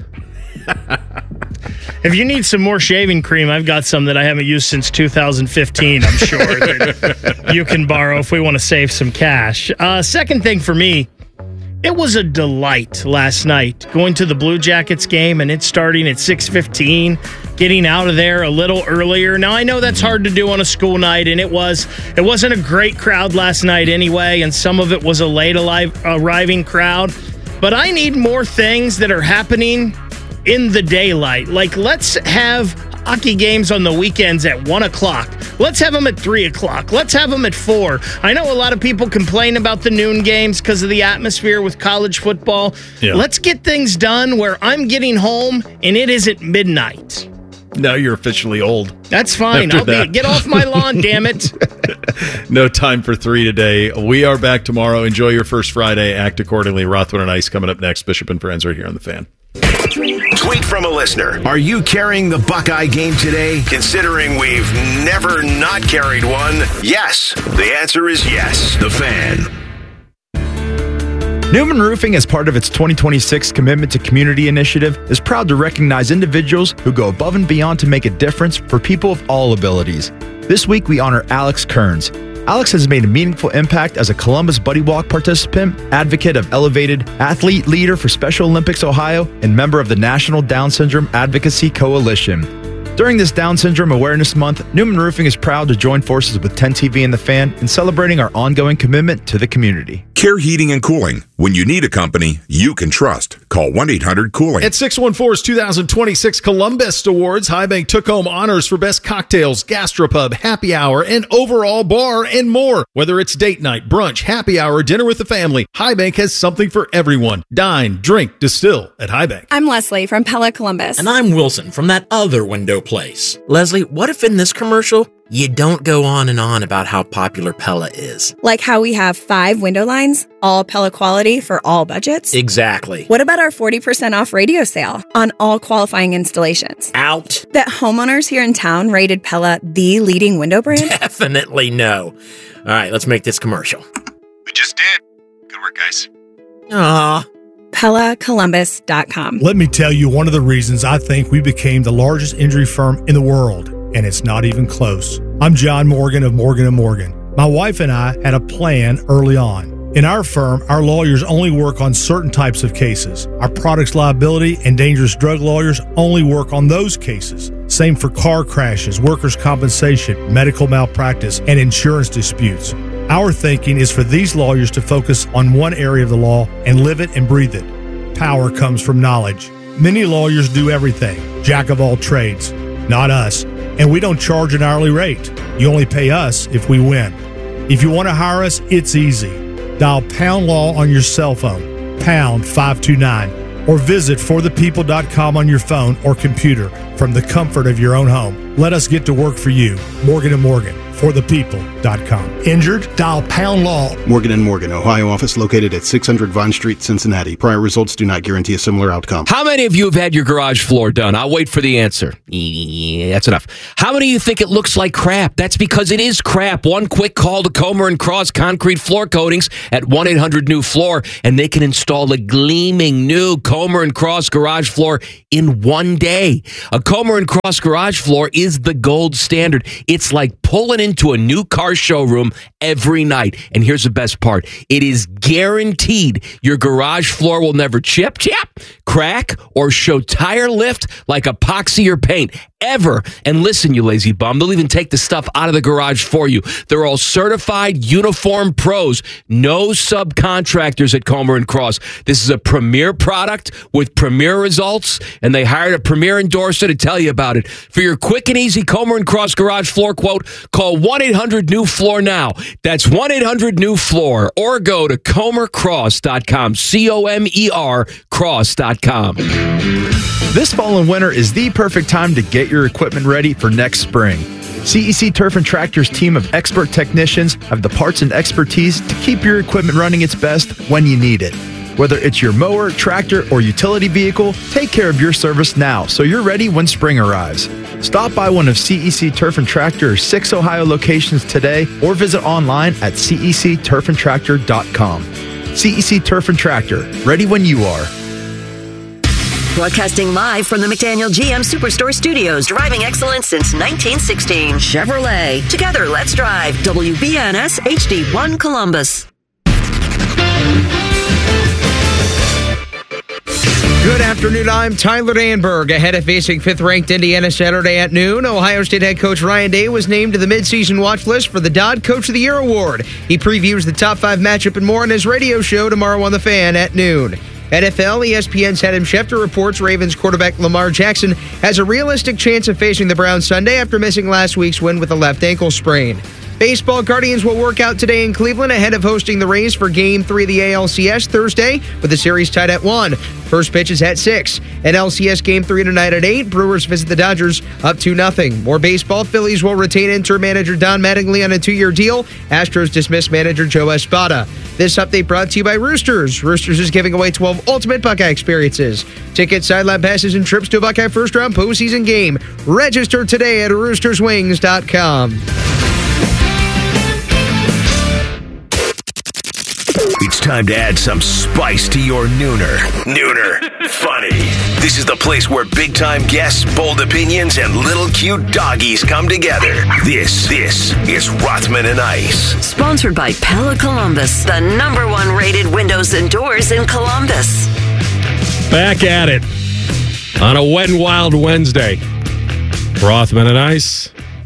If you need some more shaving cream, I've got some that I haven't used since 2015, I'm sure, that you can borrow if we want to save some cash. Second thing for me, it was a delight last night going to the Blue Jackets game, and it's starting at 6:15, getting out of there a little earlier. Now, I know that's hard to do on a school night, and it wasn't a great crowd last night anyway, and some of it was a late arriving crowd. But I need more things that are happening in the daylight. Like, let's have hockey games on the weekends at 1 o'clock. Let's have them at 3 o'clock. Let's have them at 4. I know a lot of people complain about the noon games because of the atmosphere with college football. Yeah. Let's get things done where I'm getting home and it isn't midnight. Now you're officially old. That's fine. Get off my lawn, damn it. No time for 3 today. We are back tomorrow. Enjoy your first Friday. Act accordingly. Rothman and Ice coming up next. Bishop and Friends right here on The Fan. Tweet from a listener. Are you carrying the Buckeye game today? Considering we've never not carried one, yes. The answer is yes. The Fan. Newman Roofing, as part of its 2026 Commitment to Community initiative, is proud to recognize individuals who go above and beyond to make a difference for people of all abilities. This week, we honor Alex Kearns. Alex has made a meaningful impact as a Columbus Buddy Walk participant, advocate of Elevated, athlete leader for Special Olympics Ohio, and member of the National Down Syndrome Advocacy Coalition. During this Down Syndrome Awareness Month, Newman Roofing is proud to join forces with 10TV and The Fan in celebrating our ongoing commitment to the community. Care Heating and Cooling. When you need a company you can trust, call 1-800-COOLING. At 614's 2026 Columbus Awards, High Bank took home honors for best cocktails, gastropub, happy hour, and overall bar and more. Whether it's date night, brunch, happy hour, dinner with the family, High Bank has something for everyone. Dine, drink, distill at High Bank. I'm Leslie from Pella Columbus. And I'm Wilson from that other window place. Leslie, what if in this commercial you don't go on and on about how popular Pella is? Like how we have 5 window lines, all Pella quality for all budgets? Exactly. What about our 40% off radio sale on all qualifying installations? Out. That homeowners here in town rated Pella the leading window brand? Definitely no. All right, let's make this commercial. We just did. Good work, guys. Aww. PellaColumbus.com. Let me tell you one of the reasons I think we became the largest injury firm in the world, and it's not even close. I'm John Morgan of Morgan & Morgan. My wife and I had a plan early on. In our firm, our lawyers only work on certain types of cases. Our products liability and dangerous drug lawyers only work on those cases. Same for car crashes, workers' compensation, medical malpractice, and insurance disputes. Our thinking is for these lawyers to focus on one area of the law and live it and breathe it. Power comes from knowledge. Many lawyers do everything, jack of all trades. Not us. And we don't charge an hourly rate. You only pay us if we win. If you want to hire us, it's easy. Dial Pound Law on your cell phone, pound 529, or visit forthepeople.com on your phone or computer from the comfort of your own home. Let us get to work for you. Morgan & Morgan, forthepeople.com. Injured? Dial Pound Law. Morgan & Morgan, Ohio office located at 600 Vine Street, Cincinnati. Prior results do not guarantee a similar outcome. How many of you have had your garage floor done? I'll wait for the answer. Yeah, that's enough. How many of you think it looks like crap? That's because it is crap. One quick call to Comer & Cross Concrete Floor Coatings at 1-800-NEW-FLOOR, and they can install a gleaming new Comer & Cross garage floor in one day. A Comer & Cross garage floor is the gold standard. It's like pulling into a new car showroom every night. And here's the best part. It is guaranteed your garage floor will never chip, crack, or show tire lift like epoxy or paint. Ever. And listen, you lazy bum, they'll even take the stuff out of the garage for you. They're all certified uniform pros. No subcontractors at Comer & Cross. This is a premier product with premier results, and they hired a premier endorser to tell you about it. For your quick and easy Comer & Cross garage floor quote, call 1-800-NEW-FLOOR now. That's 1-800-NEW-FLOOR, or go to comercross.com, C-O-M-E-R cross.com. This fall and winter is the perfect time to get your equipment ready for next spring. CEC Turf and Tractor's team of expert technicians have the parts and expertise to keep your equipment running its best when you need it. Whether it's your mower, tractor, or utility vehicle, take care of your service now so you're ready when spring arrives. Stop by one of CEC Turf and Tractor's 6 Ohio locations today or visit online at cecturfandtractor.com. CEC Turf and Tractor, ready when you are. Broadcasting live from the McDaniel GM Superstore Studios, driving excellence since 1916. Chevrolet. Together, let's drive. WBNS HD1 Columbus. Good afternoon. I'm Tyler Danberg. Ahead of facing fifth-ranked Indiana Saturday at noon, Ohio State head coach Ryan Day was named to the midseason watch list for the Dodd Coach of the Year award. He previews the top 5 matchup and more on his radio show tomorrow on The Fan at noon. NFL, ESPN's Adam Schefter reports Ravens quarterback Lamar Jackson has a realistic chance of facing the Browns Sunday after missing last week's win with a left ankle sprain. Baseball, Guardians will work out today in Cleveland ahead of hosting the Rays for Game 3 of the ALCS Thursday, with the series tied at 1. First pitch is at 6. At LCS Game 3 tonight at 8, Brewers visit the Dodgers up 2-0. More baseball, Phillies will retain interim manager Don Mattingly on a 2-year deal. Astros dismiss manager Joe Espada. This update brought to you by Roosters. Roosters is giving away 12 ultimate Buckeye experiences. Tickets, sideline passes, and trips to a Buckeye first-round postseason game. Register today at roosterswings.com. It's time to add some spice to your nooner. Nooner funny. This is the place where big-time guests, bold opinions, and little cute doggies come together. This is Rothman and Ice. Sponsored by Pella Columbus, the #1 rated windows and doors in Columbus. Back at it on a wet and wild Wednesday. Rothman and Ice.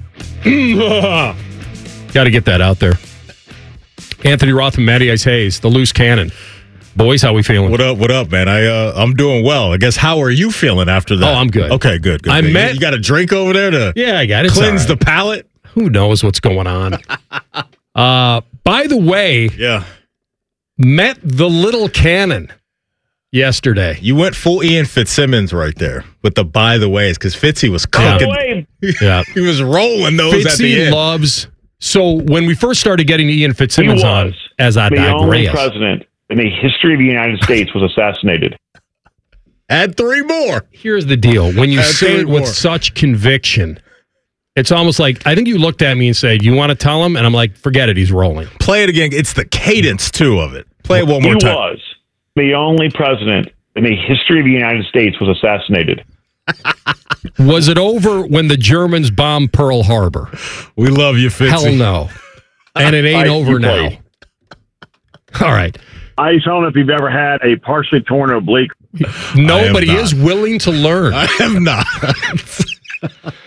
Got to get that out there. Anthony Rothman, Matty Ice Hayes, the loose cannon. Boys, how we feeling? What up, man? I'm doing well. I guess, how are you feeling after that? Oh, I'm good. Okay, good. You got a drink over there to I got it. Cleanse the palate? Who knows what's going on? By the way, met the little cannon yesterday. You went full Ian Fitzsimmons right there with the by the ways, because Fitzy was cooking. Yeah. He was rolling those Fitzy at the end. loves... So when we first started getting Ian Fitzsimmons on, as I the digress, only president in the history of the United States was assassinated. Add 3 more. Here's the deal. When you say it with such conviction, it's almost like, I think you looked at me and said, you want to tell him? And I'm like, forget it, he's rolling. Play it again. It's the cadence, too, of it. Play it one more time. He was the only president in the history of the United States was assassinated. Was it over when the Germans bombed Pearl Harbor? We love you, Fitzy. Hell no. And it ain't over now. All right. I don't know if you've ever had a partially torn oblique. Nobody is willing to learn. I am not.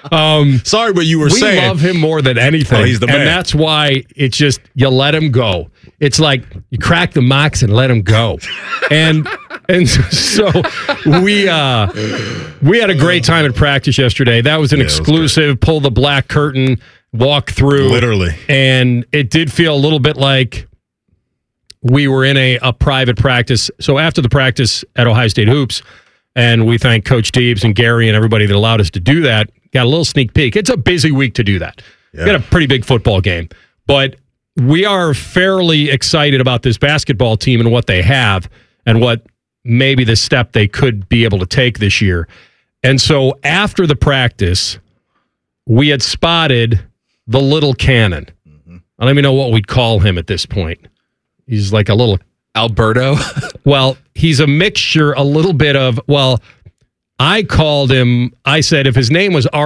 Sorry, but you were we saying. love him more than anything. Oh, he's the man. And that's why it's just, you let him go. It's like you crack the mocks and let him go. And so we had a great time at practice yesterday. That was an exclusive, pull the black curtain, walk through. Literally. And it did feel a little bit like we were in a private practice. So after the practice at Ohio State Hoops, and we thank Coach Deebs and Gary and everybody that allowed us to do that, got a little sneak peek. It's a busy week to do that. Yeah. We got a pretty big football game. But we are fairly excited about this basketball team and what they have and what maybe the step they could be able to take this year. And so after the practice, we had spotted the little cannon. I don't even know what we'd call him at this point. He's like a little Alberto. Well, he's a mixture, a little bit of, I called him, I said if his name was